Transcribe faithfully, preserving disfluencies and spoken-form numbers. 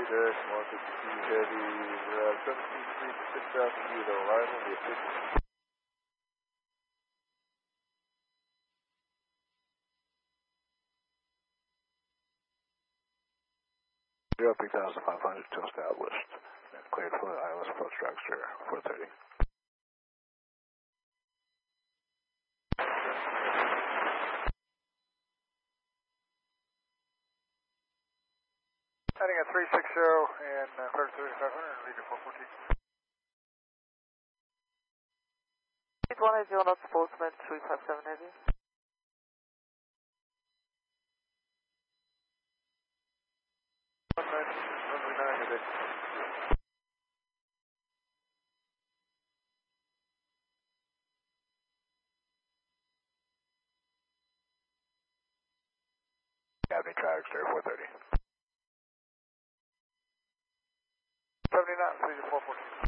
dash one fifty-two Heavy, uh, seventeen three six thousand feet arrival, the official. zero three thousand five hundred to established. Cleared for the I L S approach dragster, four thirty. Heading at three sixty and uh, thirty thirty-five hundred, leaving four fourteen. one eighty knots, Postman three five seven heavy. one nine heavy. Gabby dragster, four thirty. seventy-nine, four fourteen.